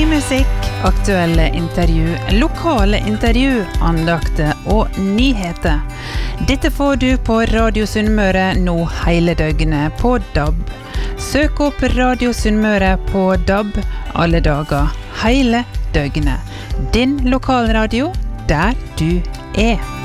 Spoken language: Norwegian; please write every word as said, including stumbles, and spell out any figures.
musikk, aktuelle intervju, lokale intervju, andakter og nyheter. Dette får du på Radio Sunnmøre nå hele døgnet på D A B. Søk opp Radio Sunnmøre på D A B alle dager, hele døgnet. Din lokalradio, der du er.